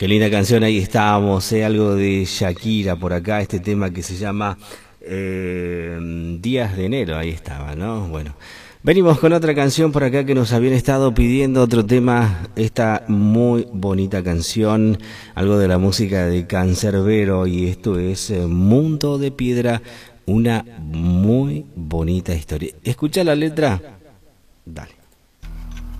Qué linda canción, ahí estábamos, algo de Shakira por acá, este tema que se llama Días de Enero, ahí estaba, ¿no? Bueno, venimos con otra canción por acá que nos habían estado pidiendo otro tema, esta muy bonita canción, algo de la música de Canserbero, y esto es Mundo de Piedra, una muy bonita historia. ¿Escucha la letra? Dale.